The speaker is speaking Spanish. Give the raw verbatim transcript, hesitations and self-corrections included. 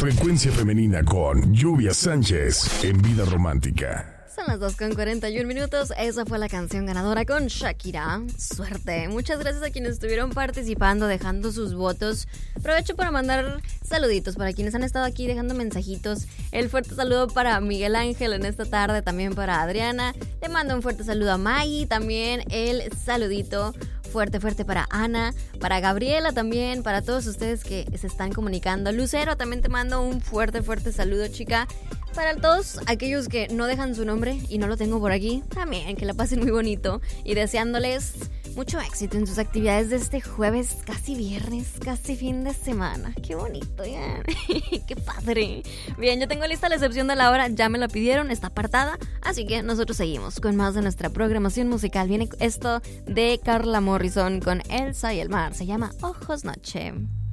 Frecuencia femenina con Lluvia Sánchez en Vida Romántica. Son las dos con cuarenta y un minutos. Esa fue la canción ganadora con Shakira. Suerte. Muchas gracias a quienes estuvieron participando, dejando sus votos. Aprovecho para mandar saluditos para quienes han estado aquí dejando mensajitos. El fuerte saludo para Miguel Ángel en esta tarde, también para Adriana. Le mando un fuerte saludo a Maggie, también el saludito fuerte, fuerte para Ana, para Gabriela también, para todos ustedes que se están comunicando. Lucero, también te mando un fuerte, fuerte saludo, chica. Para todos aquellos que no dejan su nombre y no lo tengo por aquí, también que la pasen muy bonito y deseándoles mucho éxito en sus actividades de este jueves, casi viernes, casi fin de semana. Qué bonito, ya. Qué padre. Bien, yo tengo lista la excepción de la hora, ya me la pidieron, está apartada, así que nosotros seguimos con más de nuestra programación musical. Viene esto de Carla Morrison con Elsa y el mar, se llama Ojos Noche.